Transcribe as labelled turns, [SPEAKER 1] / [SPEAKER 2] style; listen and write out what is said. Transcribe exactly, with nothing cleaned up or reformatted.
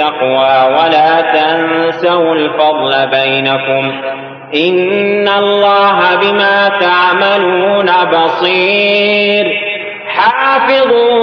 [SPEAKER 1] التقوى ولا تنسوا الفضل بينكم إن الله بما تعملون بصير. حافظوا